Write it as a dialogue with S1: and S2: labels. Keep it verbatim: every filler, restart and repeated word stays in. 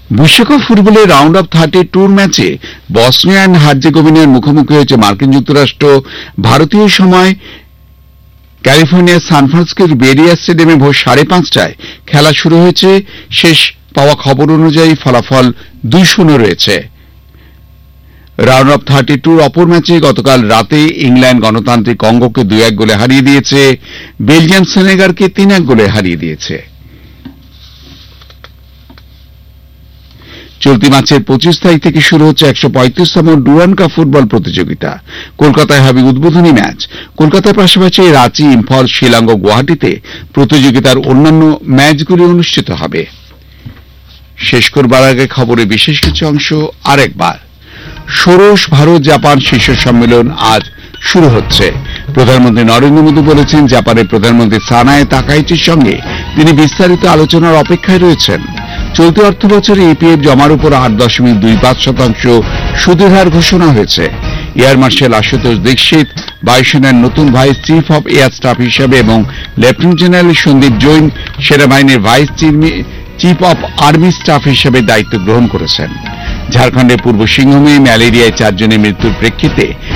S1: বিশ্বকাপ ফুটবলে round of thirty টুর ম্যাচে বসনিয়া অ্যান্ড হার্জেগোভিনার মুখোমুখি হয়েছে মার্কিন যুক্তরাষ্ট্র। ভারতীয় সময় ক্যালিফোর্নিয়ার সান ফ্রান্সিসকোর বেরিয়া স্টেডিয়ামে ভোর সাড়ে পাঁচটায় খেলা শুরু হয়েছে। শেষ পাওয়া খবর অনুযায়ী ফলাফল দুই শূন্য রয়েছে। রাউন্ড অফ থার্টি টুর অপর ম্যাচে গতকাল রাতে ইংল্যান্ড গণতান্ত্রিক কঙ্গোকে দুই এক গোলে হারিয়ে দিয়েছে। বেলজিয়াম সেনেগালকে তিন এক গোলে হারিয়ে দিয়েছে। চলতি মাসের পঁচিশ তারিখ থেকে শুরু হচ্ছে একশো পঁয়ত্রিশতম ডুরান্ড কাপ ফুটবল প্রতিযোগিতা। কলকাতায় হবে উদ্বোধনী ম্যাচ। কলকাতার পাশাপাশি রাঁচি, ইম্ফল, শিলং ও গুয়াহাটিতে প্রতিযোগিতার অন্যান্য ম্যাচগুলি অনুষ্ঠিত হবে। শেষ করবার আগে খবরে বিশেষ কিছু অংশ আরেকবার। ষোড়শ ভারত জাপান শীর্ষ সম্মেলন আজ শুরু হচ্ছে। প্রধানমন্ত্রী নরেন্দ্র মোদী বলেছেন, জাপানের প্রধানমন্ত্রী সানায়ে তাকাইচির সঙ্গে তিনি বিস্তারিত আলোচনার অপেক্ষায় রয়েছেন। চলতি অর্থ বছরে ইপিএফ জমার উপর আট দশমিক দুই পাঁচ শতাংশ সুদের হার ঘোষণা হয়েছে। এয়ার মার্শাল আশুতোষ দীক্ষিত বায়ুসেনার নতুন vice chief of air staff হিসেবে এবং লেফটেন্যান্ট জেনারেল সন্দীপ জৈন সেনাবাহিনীর vice chief of army staff হিসেবে দায়িত্ব গ্রহণ করেছেন। ঝাড়খণ্ডের পূর্ব সিংভূমে ম্যালেরিয়ায় চারজনের মৃত্যুর প্রেক্ষিতে